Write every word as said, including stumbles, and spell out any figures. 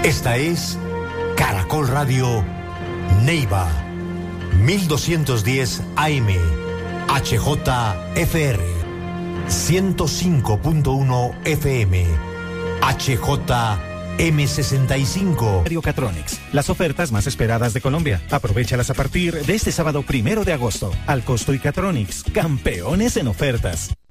Esta es Caracol Radio Neiva, mil doscientos diez A M, H J F R, ciento cinco punto uno F M, H J M sesenta y cinco. Catronics, las ofertas más esperadas de Colombia. Aprovéchalas a partir de este sábado primero de agosto. Al costo y Catronics, campeones en ofertas.